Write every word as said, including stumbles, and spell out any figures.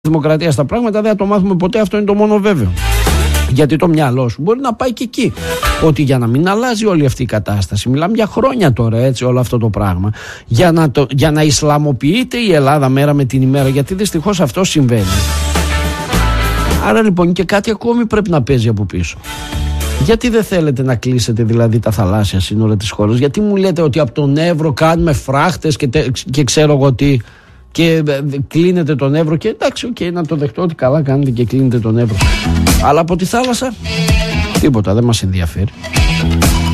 Δημοκρατία στα πράγματα δεν θα το μάθουμε ποτέ, αυτό είναι το μόνο βέβαιο. Γιατί το μυαλό σου μπορεί να πάει και εκεί. Ότι για να μην αλλάζει όλη αυτή η κατάσταση, μιλάμε για χρόνια τώρα, έτσι, όλο αυτό το πράγμα, για να, το, για να ισλαμοποιείται η Ελλάδα μέρα με την ημέρα, γιατί δυστυχώς αυτό συμβαίνει. Άρα λοιπόν και κάτι ακόμη πρέπει να παίζει από πίσω. Γιατί δεν θέλετε να κλείσετε δηλαδή τα θαλάσσια σύνορα της χώρας? Γιατί μου λέτε ότι από τον Εύρο κάνουμε φράχτες και, τε, και ξέρω εγώ τι, και κλείνετε τον Εύρο, και εντάξει, οκ, okay, να το δεχτώ ότι καλά κάνετε και κλείνετε τον Εύρο, αλλά από τη θάλασσα τίποτα δεν μας ενδιαφέρει.